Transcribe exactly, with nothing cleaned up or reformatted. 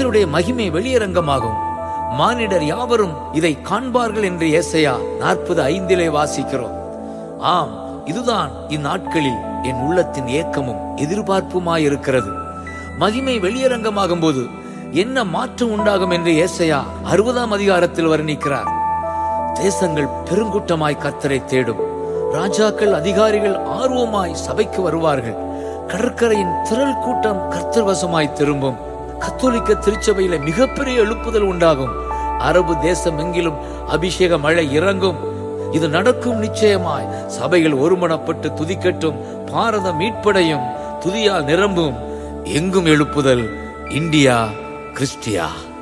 கர்த்தருடைய மகிமை வெளியரங்கமாகும், மானிடர் யாவரும் இதை காண்பார்கள் என்று ஏசாயா நாற்பது ஐந்திலே வாசிக்கிறோம். ஆம், இதுதான் இந்நாட்களில் என் உள்ளத்தின் ஏக்கமும் எதிர்பார்ப்புமாயிருக்கிறது. மகிமை வெளியரங்கமாகும் போது என்ன மாற்றம் உண்டாகும் என்று ஏசாயா அறுபதாம் அதிகாரத்தில் வர்ணிக்கிறார். தேசங்கள் பெருங்கூட்டமாய் கர்த்தரை தேடும், ராஜாக்கள் அதிகாரிகள் ஆர்வமாய் சபைக்கு வருவார்கள், கடற்கரையின் திரள் கூட்டம் கர்த்தர் வசமாய் திரும்பும், கத்தோலிக்க திருச்சபையில மிகப்பெரிய எழுப்புதல் உண்டாகும், அரபு தேசம் எங்கிலும் அபிஷேக மழை இறங்கும். இது நடக்கும் நிச்சயமாய். சபைகள் ஒருமனப்பட்டு துதிக்கட்டும், பாரதம் மீட்படையும், துதியால் நிரம்பும், எங்கும் எழுப்புதல். India Chrystia.